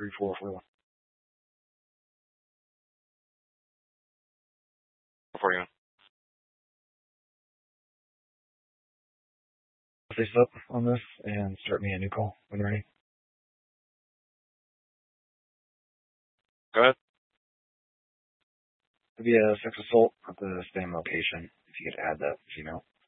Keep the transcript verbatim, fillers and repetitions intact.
three four for you. Before you. Face up on this and start me a new call when you're ready. Go ahead. It'll be a sex assault at the same location. If you could add that female.